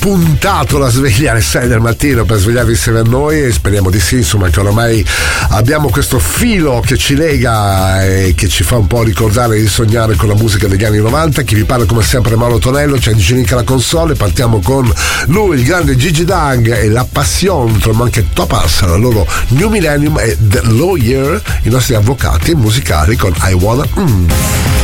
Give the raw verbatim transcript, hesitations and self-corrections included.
puntato la sveglia alle sei del mattino per svegliarvi insieme a noi, e speriamo di sì, insomma, che oramai abbiamo questo filo che ci lega e che ci fa un po' ricordare e risognare con la musica degli anni novanta. Chi vi parla come sempre è Mauro Tonello, c'è Angelica alla console, partiamo con lui, il grande Gigi Doug e La Passion, troviamo anche Topaz, la loro New Millennium e The Lawyer, i nostri avvocati musicali con I Wanna Mm.